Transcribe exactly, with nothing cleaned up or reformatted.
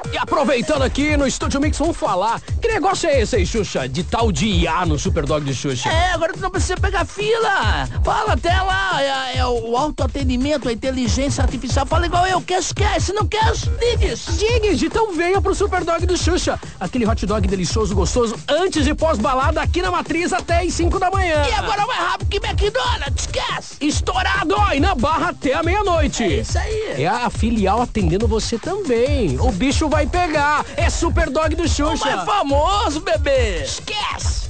E aproveitando aqui no Estúdio Mix, vamos falar. Que negócio é esse aí, Xuxa? De tal de I A no Super Dog de Xuxa? É, agora tu não precisa pegar fila. Fala até lá, é, é o autoatendimento, a inteligência artificial. Fala igual eu, quer, quer, se não quer, digues. Digues, então venha pro Super Dog do Xuxa. Aquele hot dog delicioso, gostoso, antes e pós-balada aqui na Matriz até às cinco da manhã. E agora mais rápido que McDonald's, esquece. Estourado, ó, e na Barra até a meia-noite. É isso aí. É a filial atendendo você também. O bicho vai pegar. É Super Dog do Xuxa. O mais famoso, bebê. Esquece.